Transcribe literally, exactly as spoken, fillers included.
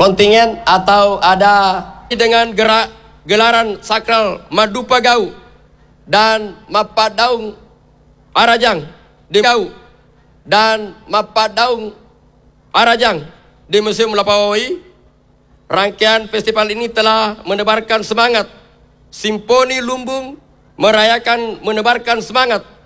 kontingen atau ada dengan gerak gelaran sakral Madupagau dan Mapadaung Arajang di Gau dan Mapadaung Arajang di Museum Lapawai. Rangkaian festival ini telah menebarkan semangat Simponi Lumbung, merayakan menebarkan semangat